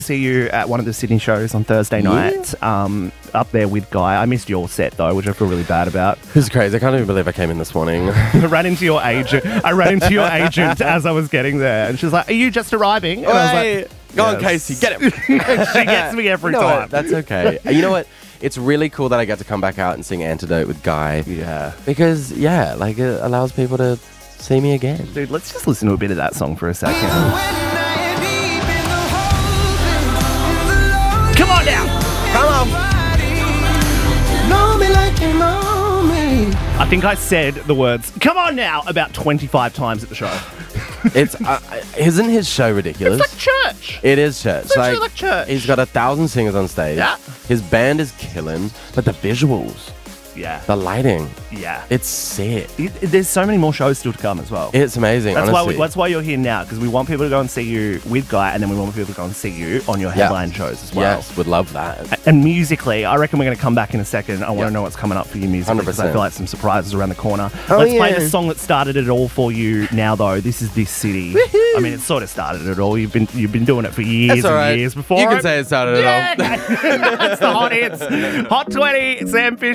See you at one of the Sydney shows on Thursday night. Up there with Guy. I missed your set though, which I feel really bad about. This is crazy. I can't even believe I came in this morning. I ran into your agent as I was getting there, and she's like, "Are you just arriving?" And I was like, Go on, Casey, get him. She gets me every time. That's okay. You know what? It's really cool that I get to come back out and sing Antidote with Guy. Yeah. Because, like, it allows people to see me again. Dude, let's just listen to a bit of that song for a second. Come on now. Come on. Know me like you know me. I think I said the words, "Come on now," about 25 times at the show. It's isn't his show ridiculous? It's like church. It is church. It's literally like church. He's got 1,000 singers on stage. Yeah. His band is killing, but the visuals, Yeah. the lighting, Yeah. it's sick. There's so many more shows still to come as well. It's amazing, honestly. That's why you're here now, because we want people to go and see you with Guy, and then we want people to go and see you on your headline shows as well. Yes, would love that. And musically, I reckon we're going to come back in a second. I want to know what's coming up for you musically, because I 100%. feel like some surprises around the corner. Oh, Let's play yeah. the song that started it all for you now, though. This is This City. Woohoo. I mean, it sort of started it all. You've been doing it for years That's all right. and years before. You can say it started it all. That's the hot hits. Hot 20, Sam Fisher.